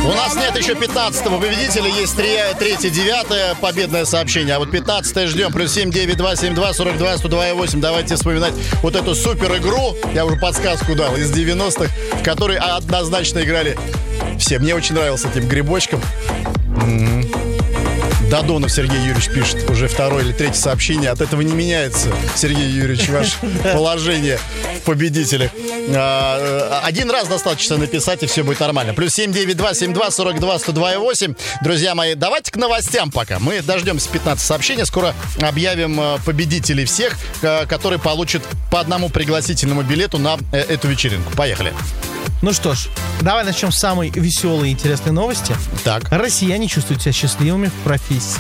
У нас нет еще 15-го победителя, есть 3-е, 9-е победное сообщение. А вот 15-е ждем. +7 9 42 102 8. Давайте вспоминать вот эту супер игру. Я уже подсказку дал из 90-х, в которой однозначно играли все. Мне очень нравился этим грибочком. Додонов Сергей Юрьевич пишет уже 2-е или 3-е сообщение. От этого не меняется, Сергей Юрьевич, ваше положение в победителях. Один раз достаточно написать, и все будет нормально. +7 9 72 42 102 8. Друзья мои, давайте к новостям пока. Мы дождемся 15 сообщений. Скоро объявим победителей всех, которые получат по одному пригласительному билету на эту вечеринку. Поехали. Ну что ж, давай начнем с самой веселой и интересной новости. Так. Россияне чувствуют себя счастливыми в профессии.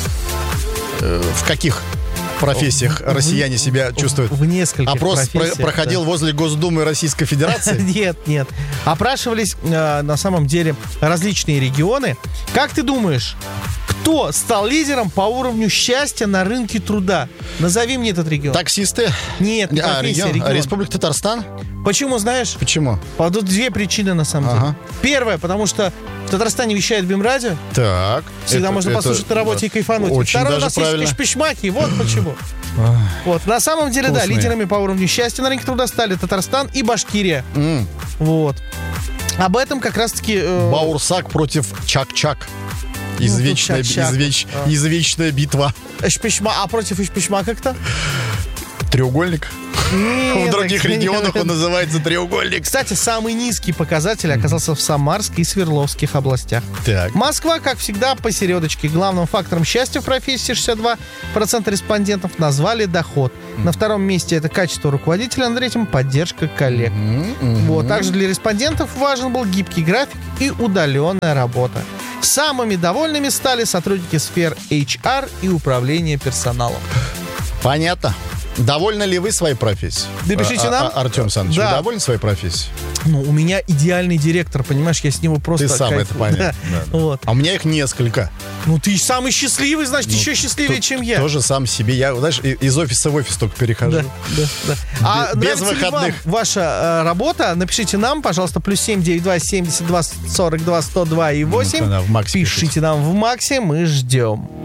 В каких профессиях россияне себя чувствуют? В нескольких Опрос проходил возле Госдумы Российской Федерации? Нет. Опрашивались на самом деле различные регионы. Как ты думаешь, кто стал лидером по уровню счастья на рынке труда? Назови мне этот регион. Таксисты? Нет, не профессия, регион. Республика Татарстан? Почему, знаешь? Почему? Тут две причины, на самом деле. Первая, потому что в Татарстане вещает БИМ-радио. Так. Всегда можно послушать на работе и кайфануть. Очень Второй, даже у нас правильно. есть пешмаки, вот почему. Вот. На самом деле, Вкусные. да, лидерами по уровню счастья на рынке труда стали Татарстан и Башкирия. Вот. Об этом как раз-таки... Баурсак против Чак-Чак. Извечная битва. А против Ишпишма как-то? Треугольник. В других регионах он называется треугольник. Кстати, самый низкий показатель оказался в Самарской и Свердловских областях. Так. Москва, как всегда, посередочке. Главным фактором счастья в профессии 62% респондентов назвали доход. На втором месте это качество руководителя, на третьем поддержка коллег. Вот. Также для респондентов важен был гибкий график и удаленная работа. Самыми довольными стали сотрудники сфер HR и управления персоналом. Понятно. Довольны ли вы своей профессией? Напишите нам. Артем Александрович, Да. вы довольны своей профессией? Ну, у меня идеальный директор, понимаешь, я с него просто... Ты сам, это понятно. Да. Да. Вот. А у меня их несколько. Ну, ты самый счастливый, значит, еще счастливее, чем я. Тоже сам себе. Я, знаешь, из офиса в офис только перехожу. Да. А Без нравится ли выходных. вам ваша работа? Напишите нам, пожалуйста, +7 92 72 42 102 и 8. Ну, в Максе Пишите нам в Максе, мы ждем.